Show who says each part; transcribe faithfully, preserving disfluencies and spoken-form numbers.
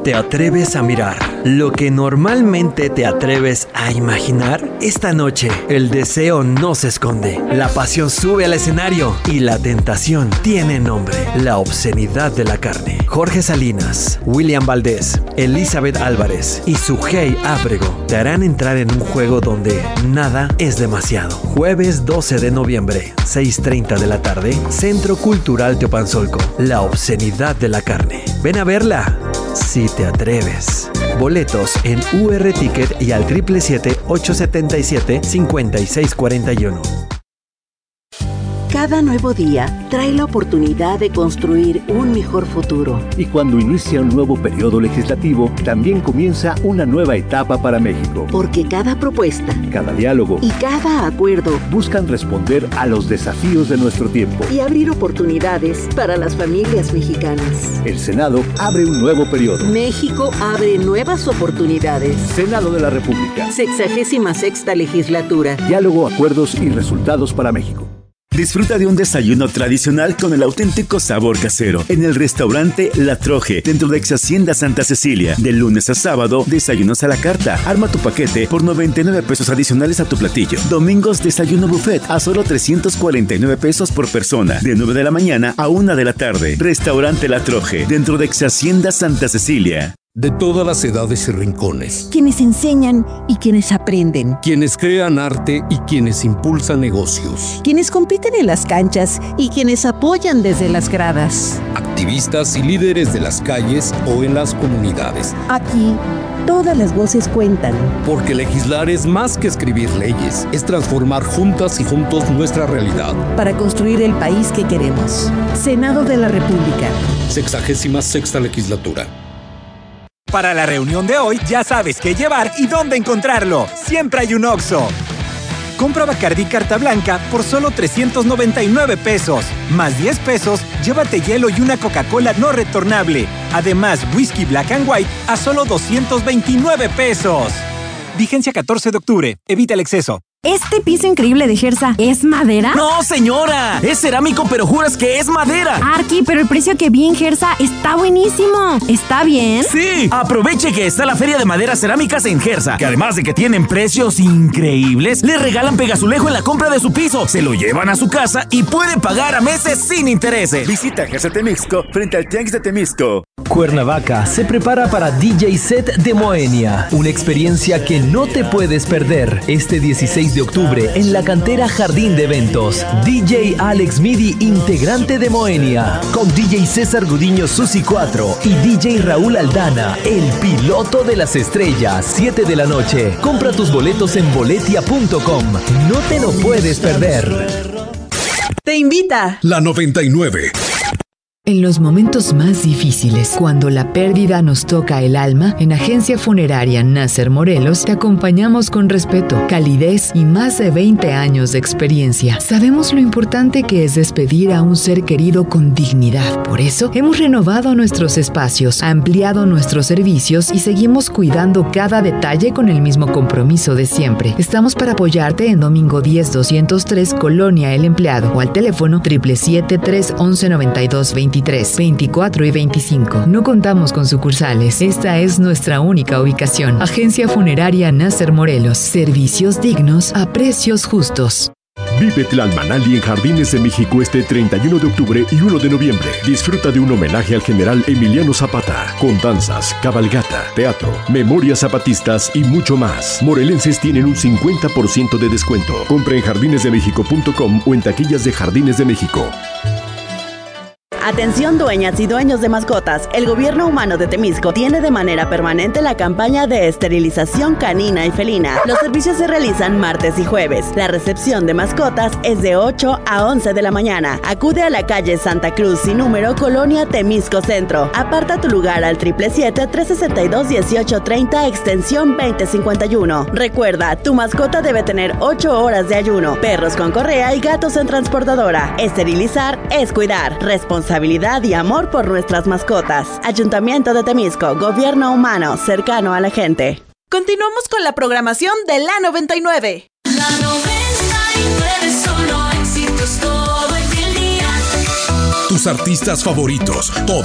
Speaker 1: te atreves a mirar, lo que normalmente te atreves a imaginar, esta noche el deseo no se esconde, la pasión sube al escenario y la tentación tiene nombre, la obscenidad de la carne. Jorge Salinas, William Valdés, Elizabeth Álvarez y Sujei Ábrego te harán entrar en un juego donde nada es demasiado. Jueves doce de noviembre, seis treinta de la tarde, Centro Cultural Teopanzolco, la obscenidad de la carne. Ven a verla, si te atreves. Boletos en U R Ticket y al siete siete siete, ocho siete siete, cinco seis cuatro uno.
Speaker 2: Cada nuevo día trae la oportunidad de construir un mejor futuro.
Speaker 3: Y cuando inicia un nuevo periodo legislativo, también comienza una nueva etapa para México.
Speaker 2: Porque cada propuesta,
Speaker 3: cada diálogo
Speaker 2: y cada acuerdo
Speaker 3: buscan responder a los desafíos de nuestro tiempo
Speaker 2: y abrir oportunidades para las familias mexicanas.
Speaker 3: El Senado abre un nuevo periodo.
Speaker 2: México abre nuevas oportunidades.
Speaker 3: Senado de la República.
Speaker 2: Sexagésima sexta legislatura.
Speaker 3: Diálogo, acuerdos y resultados para México.
Speaker 4: Disfruta de un desayuno tradicional con el auténtico sabor casero en el restaurante La Troje, dentro de ex Hacienda Santa Cecilia. De lunes a sábado, desayunos a la carta. Arma tu paquete por noventa y nueve pesos adicionales a tu platillo. Domingos, desayuno buffet a solo trescientos cuarenta y nueve pesos por persona, de nueve de la mañana a una de la tarde. Restaurante La Troje, dentro de ex Hacienda Santa Cecilia.
Speaker 5: De todas las edades y rincones.
Speaker 6: Quienes enseñan y quienes aprenden.
Speaker 5: Quienes crean arte y quienes impulsan negocios.
Speaker 6: Quienes compiten en las canchas y quienes apoyan desde las gradas.
Speaker 5: Activistas y líderes de las calles o en las comunidades.
Speaker 6: Aquí, todas las voces cuentan.
Speaker 5: Porque legislar es más que escribir leyes, es transformar juntas y juntos nuestra realidad.
Speaker 6: Para construir el país que queremos. Senado de la República.
Speaker 5: Sexagésima sexta legislatura.
Speaker 7: Para la reunión de hoy ya sabes qué llevar y dónde encontrarlo. Siempre hay un Oxxo. Compra Bacardí Carta Blanca por solo trescientos noventa y nueve pesos. Más diez pesos, llévate hielo y una Coca-Cola no retornable. Además, Whisky Black and White a solo doscientos veintinueve pesos. Vigencia catorce de octubre. Evita el exceso.
Speaker 8: ¿Este piso increíble de Gersa es madera?
Speaker 9: ¡No, señora! Es cerámico, pero juras que es madera.
Speaker 8: Arqui, pero el precio que vi en Gersa está buenísimo. ¿Está bien?
Speaker 9: ¡Sí! Aproveche que está la Feria de Maderas Cerámicas en Gersa, que además de que tienen precios increíbles, le regalan pegazulejo en la compra de su piso, se lo llevan a su casa y puede pagar a meses sin intereses.
Speaker 4: Visita Gersa Temixco frente al Tianguis de Temisco.
Speaker 10: Cuernavaca se prepara para D J Set de Moenia, una experiencia que no te puedes perder. Este dieciséis de octubre en la cantera Jardín de Eventos. D J Alex Midi, integrante de Moenia, con D J César Gudiño Susi cuatro y D J Raúl Aldana, el piloto de las estrellas, siete de la noche. Compra tus boletos en boletia punto com. No te lo puedes perder.
Speaker 11: Te invita
Speaker 12: la noventa y nueve.
Speaker 13: En los momentos más difíciles, cuando la pérdida nos toca el alma, en Agencia Funeraria Nasser Morelos te acompañamos con respeto, calidez y más de veinte años de experiencia. Sabemos lo importante que es despedir a un ser querido con dignidad. Por eso, hemos renovado nuestros espacios, ampliado nuestros servicios y seguimos cuidando cada detalle con el mismo compromiso de siempre. Estamos para apoyarte en Domingo diez doscientos tres, Colonia El Empleado, o al teléfono siete siete siete, tres once, noventa y dos veintitrés, veinticuatro y veinticinco. No contamos con sucursales. Esta es nuestra única ubicación. Agencia Funeraria Nasser Morelos. Servicios dignos a precios justos.
Speaker 14: Vive Tlalmanali en Jardines de México este treinta y uno de octubre y uno de noviembre. Disfruta de un homenaje al general Emiliano Zapata, con danzas, cabalgata, teatro, memorias zapatistas y mucho más. Morelenses tienen un cincuenta por ciento de descuento. Compra en jardines de méxico punto com o en taquillas de Jardines de México.
Speaker 15: Atención dueñas y dueños de mascotas, el gobierno humano de Temisco tiene de manera permanente la campaña de esterilización canina y felina. Los servicios se realizan martes y jueves. La recepción de mascotas es de ocho a once de la mañana. Acude a la calle Santa Cruz sin número, Colonia Temisco Centro. Aparta tu lugar al siete siete siete, tres sesenta y dos, dieciocho treinta, extensión veinte cincuenta y uno. Recuerda, tu mascota debe tener ocho horas de ayuno, perros con correa y gatos en transportadora. Esterilizar es cuidar. Responsabilidad y amor por nuestras mascotas. Ayuntamiento de Temisco, gobierno humano, cercano a la gente.
Speaker 11: Continuamos con la programación de la noventa y nueve.
Speaker 16: La noventa y nueve, solo éxitos todo el día.
Speaker 12: Tus artistas favoritos, todo